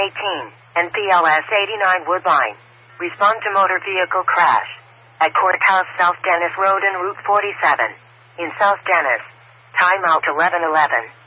and PLS 89 Woodbine. Respond to motor vehicle crash at Courthouse South Dennis Road and Route 47 in South Dennis. Time out 11:11.